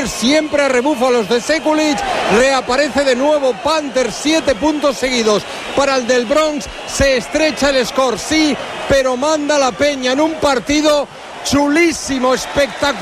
Panthers siempre a rebufo a los de Sekulic. Reaparece de nuevo Panthers, 7 puntos seguidos para el del Bronx. Se estrecha el score, sí, pero manda la Peña en un partido chulísimo, espectacular.